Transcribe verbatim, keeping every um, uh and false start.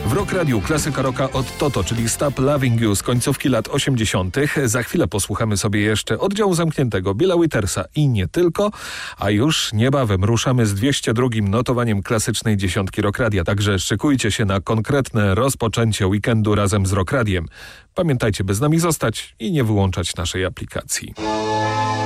W Rock Radiu klasyka rocka od Toto, czyli Stop Loving You z końcówki lat osiemdziesiątych. Za chwilę posłuchamy sobie jeszcze oddziału zamkniętego Billa Withersa i nie tylko, a już niebawem ruszamy z dwieście drugim notowaniem klasycznej dziesiątki Rock Radia. Także szykujcie się na konkretne rozpoczęcie weekendu razem z Rock Radiem. Pamiętajcie, by z nami zostać i nie wyłączać naszej aplikacji.